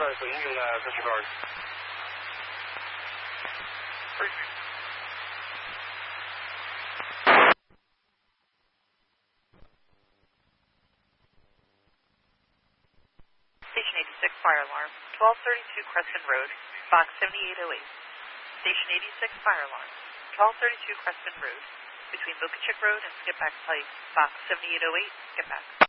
sorry, so you can disregard. Station 86 fire alarm, 1232 Crescent Road, box 7808. Station 86 fire alarm, 1232 Crescent Road, between Boca Chick Road and Skipback Pike, box 7808, Skipback.